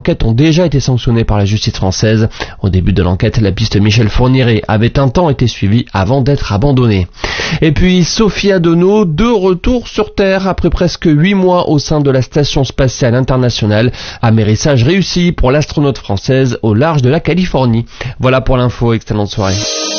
enquêtes ont déjà été sanctionnées par la justice française. Au début de l'enquête, la piste Michel Fourniret avait un temps été suivie avant d'être abandonnée. Et puis Sophie Adono, de retour sur Terre après presque 8 mois au sein de la Station Spatiale Internationale. Amérissage réussi pour l'astronaute française au large de la Californie. Voilà pour l'info, excellente soirée.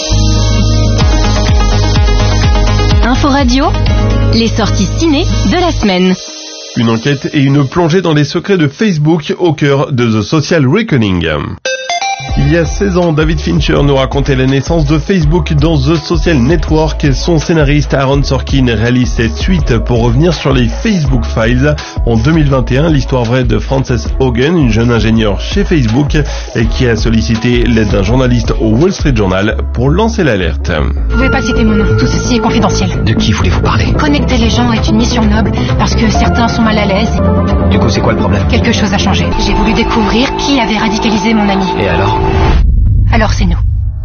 Info Radio, les sorties ciné de la semaine. Une enquête et une plongée dans les secrets de Facebook au cœur de The Social Reckoning. Il y a 16 ans, David Fincher nous racontait la naissance de Facebook dans The Social Network. Son scénariste Aaron Sorkin réalise cette suite pour revenir sur les Facebook Files. En 2021, l'histoire vraie de Frances Haugen, une jeune ingénieure chez Facebook, et qui a sollicité l'aide d'un journaliste au Wall Street Journal pour lancer l'alerte. Vous pouvez pas citer mon nom, tout ceci est confidentiel. De qui voulez-vous parler? Connecter les gens est une mission noble, parce que certains sont mal à l'aise. Du coup, c'est quoi le problème? Quelque chose a changé. J'ai voulu découvrir qui avait radicalisé mon ami. Et Alors c'est nous.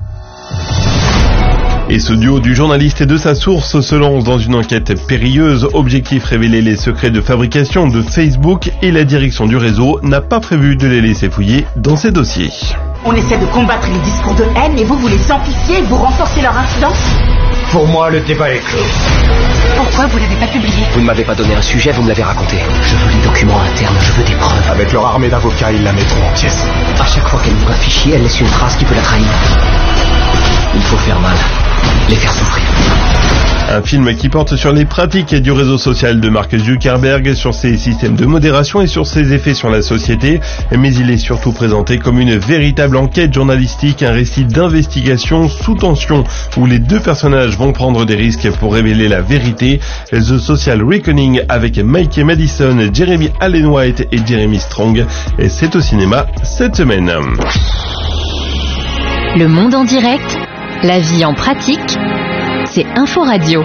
Et ce duo du journaliste et de sa source se lance dans une enquête périlleuse. Objectif, révéler les secrets de fabrication de Facebook, et la direction du réseau n'a pas prévu de les laisser fouiller dans ses dossiers. On essaie de combattre les discours de haine, mais vous les amplifiez, vous renforcez leur incidence. pour moi, le débat est clos. Pourquoi vous l'avez pas publié? Vous ne m'avez pas donné un sujet, vous me l'avez raconté. Je veux les documents internes, je veux des preuves. Avec leur armée d'avocats, ils la mettront en pièces. À chaque fois qu'elle ouvre un fichier, elle laisse une trace qui peut la trahir. Il faut faire mal, les faire souffrir. Un film qui porte sur les pratiques du réseau social de Mark Zuckerberg, sur ses systèmes de modération et sur ses effets sur la société. Mais il est surtout présenté comme une véritable enquête journalistique, un récit d'investigation sous tension où les deux personnages vont prendre des risques pour révéler la vérité. The Social Reckoning avec Mike Madison, Jeremy Allen White et Jeremy Strong. Et c'est au cinéma cette semaine. Le monde en direct, la vie en pratique, c'est Info Radio.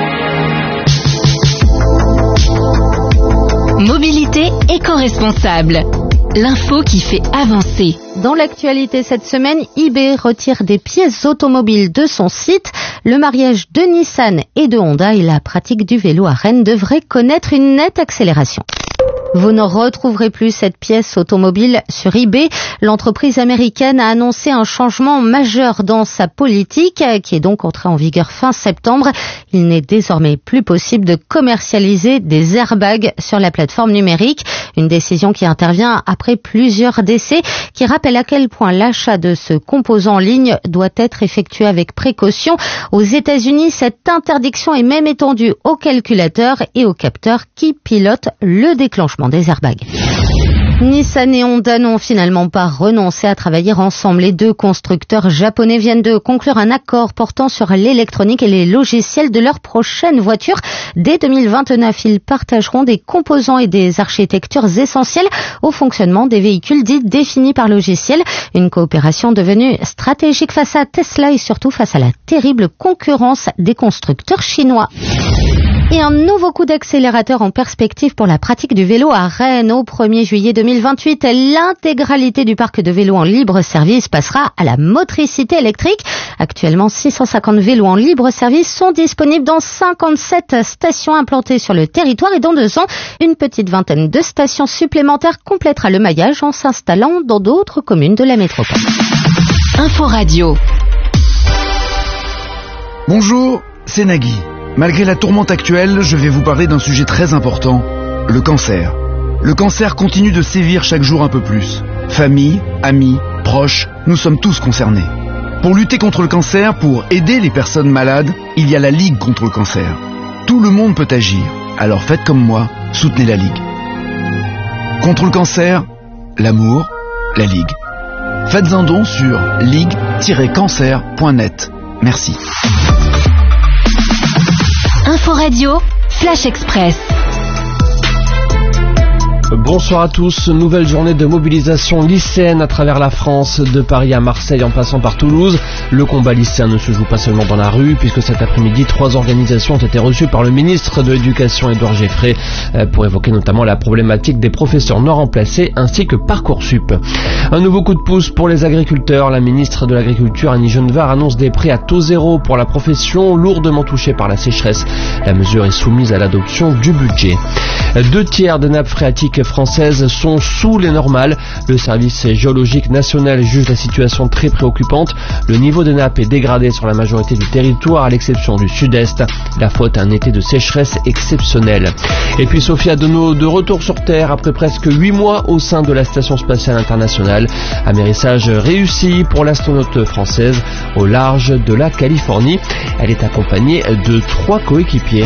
Mobilité éco-responsable. L'info qui fait avancer. Dans l'actualité cette semaine, eBay retire des pièces automobiles de son site. Le mariage de Nissan et de Honda et la pratique du vélo à Rennes devraient connaître une nette accélération. Vous ne retrouverez plus cette pièce automobile sur eBay. L'entreprise américaine a annoncé un changement majeur dans sa politique, qui est donc entrée en vigueur fin septembre. Il n'est désormais plus possible de commercialiser des airbags sur la plateforme numérique. Une décision qui intervient après plusieurs décès, qui rappelle à quel point l'achat de ce composant en ligne doit être effectué avec précaution. Aux États-Unis, cette interdiction est même étendue aux calculateurs et aux capteurs qui pilotent le déclenchement des airbags. Nissan et Honda n'ont finalement pas renoncé à travailler ensemble. Les deux constructeurs japonais viennent de conclure un accord portant sur l'électronique et les logiciels de leur prochaine voiture. Dès 2029, ils partageront des composants et des architectures essentielles au fonctionnement des véhicules dits définis par logiciel. Une coopération devenue stratégique face à Tesla et surtout face à la terrible concurrence des constructeurs chinois. Et un nouveau coup d'accélérateur en perspective pour la pratique du vélo à Rennes. Au 1er juillet 2028, l'intégralité du parc de vélos en libre service passera à la motricité électrique. Actuellement, 650 vélos en libre service sont disponibles dans 57 stations implantées sur le territoire et dans 2 ans, une petite vingtaine de stations supplémentaires complétera le maillage en s'installant dans d'autres communes de la métropole. Info Radio. Bonjour, c'est Nagui. Malgré la tourmente actuelle, je vais vous parler d'un sujet très important, le cancer. Le cancer continue de sévir chaque jour un peu plus. Famille, amis, proches, nous sommes tous concernés. Pour lutter contre le cancer, pour aider les personnes malades, il y a la Ligue contre le cancer. Tout le monde peut agir, alors faites comme moi, soutenez la Ligue. Contre le cancer, l'amour, la Ligue. Faites un don sur ligue-cancer.net. Merci. Info Radio, Flash Express. Bonsoir à tous, nouvelle journée de mobilisation lycéenne à travers la France, de Paris à Marseille en passant par Toulouse. Le combat lycéen ne se joue pas seulement dans la rue, puisque cet après-midi, 3 organisations ont été reçues par le ministre de l'Éducation Édouard Geffray pour évoquer notamment la problématique des professeurs non remplacés ainsi que Parcoursup. Un nouveau coup de pouce pour les agriculteurs. La ministre de l'Agriculture, Annie Genevard, annonce des prêts à taux zéro pour la profession lourdement touchée par la sécheresse. La mesure est soumise à l'adoption du budget. 2/3 des nappes phréatiques françaises sont sous les normales. Le service géologique national juge la situation très préoccupante. Le niveau des nappes est dégradé sur la majorité du territoire, à l'exception du sud-est. La faute à un été de sécheresse exceptionnel. Et puis Sophia Deneau de retour sur Terre après presque 8 mois au sein de la Station Spatiale Internationale. Amérissage réussi pour l'astronaute française au large de la Californie. Elle est accompagnée de 3 coéquipiers.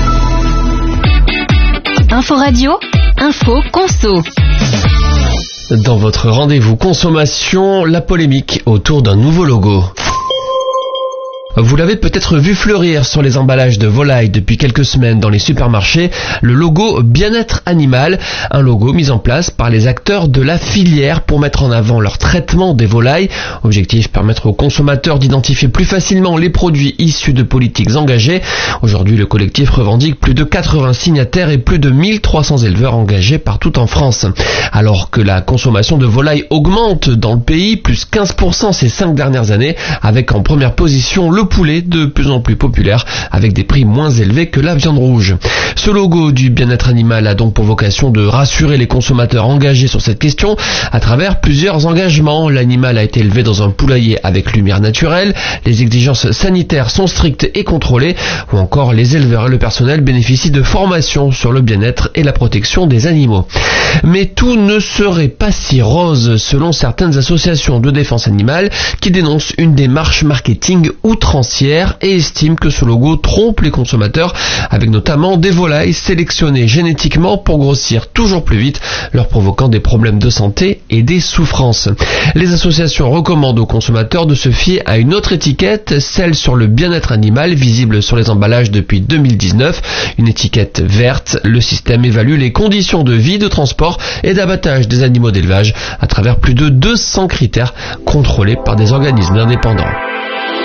Info Radio, info conso. Dans votre rendez-vous consommation, la polémique autour d'un nouveau logo. Vous l'avez peut-être vu fleurir sur les emballages de volailles depuis quelques semaines dans les supermarchés, le logo Bien-être Animal, un logo mis en place par les acteurs de la filière pour mettre en avant leur traitement des volailles. Objectif, permettre aux consommateurs d'identifier plus facilement les produits issus de politiques engagées. Aujourd'hui, le collectif revendique plus de 80 signataires et plus de 1300 éleveurs engagés partout en France. Alors que la consommation de volailles augmente dans le pays, plus 15% ces 5 dernières années, avec en première position le poulet de plus en plus populaire avec des prix moins élevés que la viande rouge. Ce logo du bien-être animal a donc pour vocation de rassurer les consommateurs engagés sur cette question à travers plusieurs engagements. L'animal a été élevé dans un poulailler avec lumière naturelle, les exigences sanitaires sont strictes et contrôlées, ou encore les éleveurs et le personnel bénéficient de formations sur le bien-être et la protection des animaux. Mais tout ne serait pas si rose selon certaines associations de défense animale qui dénoncent une démarche marketing outrancière et estiment que ce logo trompe les consommateurs avec notamment des volailles sélectionnées génétiquement pour grossir toujours plus vite, leur provoquant des problèmes de santé et des souffrances. Les associations recommandent aux consommateurs de se fier à une autre étiquette, celle sur le bien-être animal visible sur les emballages depuis 2019, une étiquette verte. Le système évalue les conditions de vie, de transport et d'abattage des animaux d'élevage à travers plus de 200 critères contrôlés par des organismes indépendants.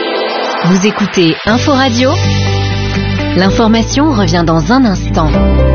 Vous écoutez Info Radio. L'information revient dans un instant.